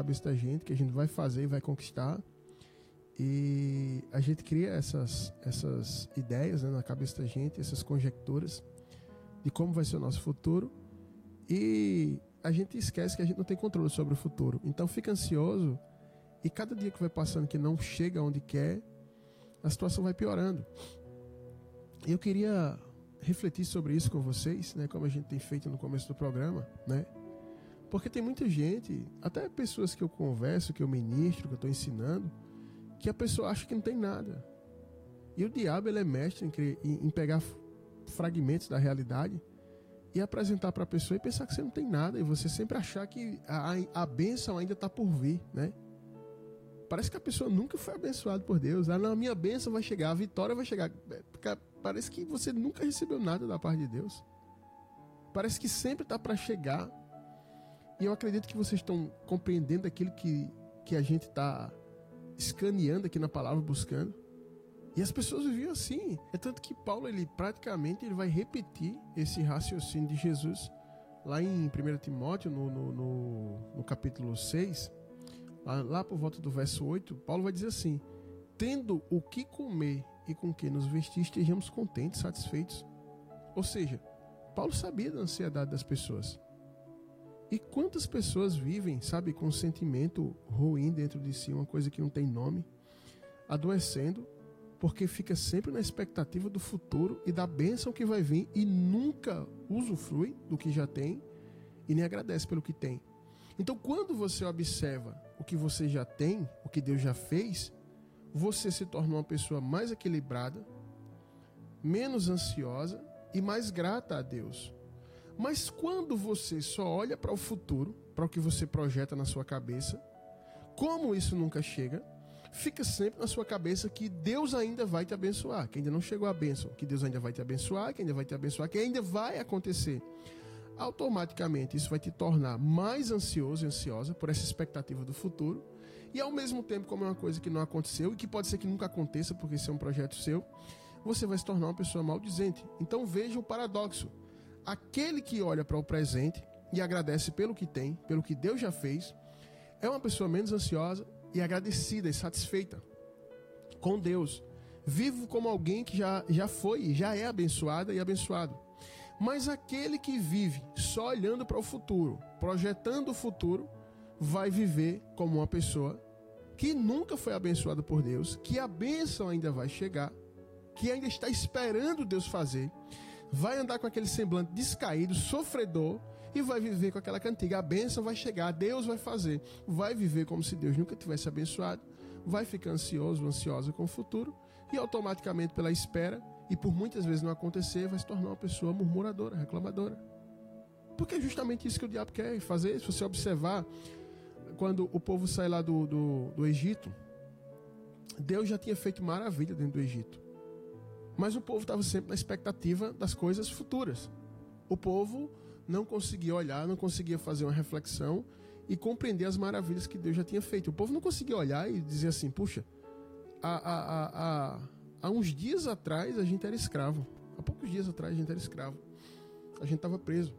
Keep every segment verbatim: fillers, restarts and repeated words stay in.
cabeça da gente, que a gente vai fazer e vai conquistar. E a gente cria essas, essas ideias, né, na cabeça da gente, essas conjecturas de como vai ser o nosso futuro. E a gente esquece que a gente não tem controle sobre o futuro. Então fica ansioso e cada dia que vai passando que não chega onde quer, a situação vai piorando. Eu queria refletir sobre isso com vocês, né, como a gente tem feito no começo do programa, né? Porque tem muita gente, até pessoas que eu converso, que eu ministro, que eu estou ensinando, que a pessoa acha que não tem nada. E o diabo, ele é mestre em, em, em pegar fragmentos da realidade e apresentar para a pessoa e pensar que você não tem nada, e você sempre achar que a, a bênção ainda está por vir, né? Parece que a pessoa nunca foi abençoada por Deus. Ah, não, a minha bênção vai chegar, a vitória vai chegar. Parece que você nunca recebeu nada da parte de Deus. Parece que sempre está para chegar. E eu acredito que vocês estão compreendendo aquilo que, que a gente está escaneando aqui na palavra, buscando. E as pessoas viviam assim. É tanto que Paulo, ele praticamente ele vai repetir esse raciocínio de Jesus lá em primeiro Timóteo, no, no, no, no capítulo seis, lá, lá por volta do verso oito. Paulo vai dizer assim: tendo o que comer e com que nos vestir, estejamos contentes, satisfeitos. Ou seja, Paulo sabia da ansiedade das pessoas. E quantas pessoas vivem, sabe, com um sentimento ruim dentro de si, uma coisa que não tem nome, adoecendo, porque fica sempre na expectativa do futuro e da bênção que vai vir e nunca usufrui do que já tem e nem agradece pelo que tem. Então, quando você observa o que você já tem, o que Deus já fez, você se torna uma pessoa mais equilibrada, menos ansiosa e mais grata a Deus. Mas quando você só olha para o futuro, para o que você projeta na sua cabeça, como isso nunca chega, fica sempre na sua cabeça que Deus ainda vai te abençoar, que ainda não chegou a bênção, que Deus ainda vai te abençoar, que ainda vai te abençoar, que ainda vai acontecer. Automaticamente isso vai te tornar mais ansioso e ansiosa por essa expectativa do futuro, e ao mesmo tempo, como é uma coisa que não aconteceu e que pode ser que nunca aconteça porque isso é um projeto seu, você vai se tornar uma pessoa maldizente. Então veja o paradoxo: aquele que olha para o presente e agradece pelo que tem, pelo que Deus já fez, é uma pessoa menos ansiosa e agradecida e satisfeita com Deus. Vive como alguém que já, já foi, já é abençoada e abençoado. Mas aquele que vive só olhando para o futuro, projetando o futuro, vai viver como uma pessoa que nunca foi abençoada por Deus, que a bênção ainda vai chegar, que ainda está esperando Deus fazer, vai andar com aquele semblante descaído, sofredor, e vai viver com aquela cantiga: a bênção vai chegar, Deus vai fazer. Vai viver como se Deus nunca tivesse abençoado, vai ficar ansioso, ansiosa com o futuro, e automaticamente pela espera, e por muitas vezes não acontecer, vai se tornar uma pessoa murmuradora, reclamadora. Porque é justamente isso que o diabo quer fazer. Se você observar, quando o povo sai lá do, do, do Egito, Deus já tinha feito maravilha dentro do Egito. Mas o povo estava sempre na expectativa das coisas futuras. O povo não conseguia olhar, não conseguia fazer uma reflexão e compreender as maravilhas que Deus já tinha feito. O povo não conseguia olhar e dizer assim: puxa, há, há, há, há uns dias atrás a gente era escravo. Há poucos dias atrás a gente era escravo. A gente estava preso.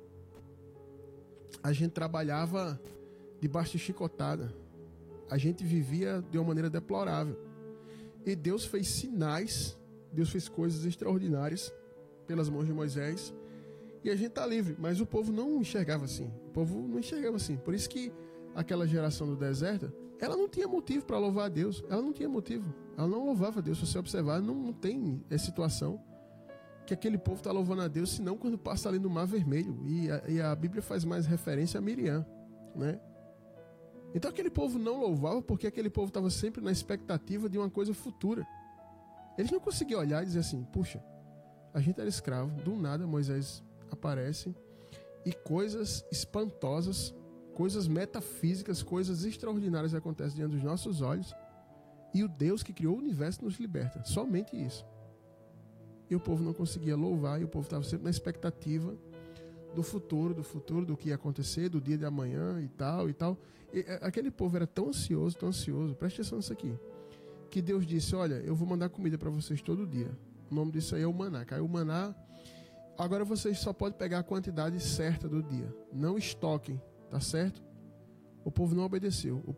A gente trabalhava debaixo de chicotada. A gente vivia de uma maneira deplorável. E Deus fez sinais, Deus fez coisas extraordinárias pelas mãos de Moisés, e a gente está livre. Mas o povo não enxergava assim. O povo não enxergava assim. Por isso que aquela geração do deserto, ela não tinha motivo para louvar a Deus. Ela não tinha motivo. Ela não louvava a Deus. Se você observar, não, não tem essa situação que aquele povo está louvando a Deus, senão quando passa ali no Mar Vermelho. E a, e a Bíblia faz mais referência a Miriam, né? Então aquele povo não louvava porque aquele povo estava sempre na expectativa de uma coisa futura. Eles não conseguiam olhar e dizer assim: puxa, a gente era escravo, do nada Moisés aparece e coisas espantosas, coisas metafísicas, coisas extraordinárias acontecem diante dos nossos olhos, e o Deus que criou o universo nos liberta. Somente isso. E o povo não conseguia louvar, e o povo estava sempre na expectativa do futuro, do futuro, do que ia acontecer, do dia de amanhã e tal e tal. E aquele povo era tão ansioso, tão ansioso, preste atenção nisso aqui, que Deus disse: olha, eu vou mandar comida para vocês todo dia. O nome disso aí é o maná. Caiu o maná, agora vocês só podem pegar a quantidade certa do dia. Não estoquem, tá certo? O povo não obedeceu. O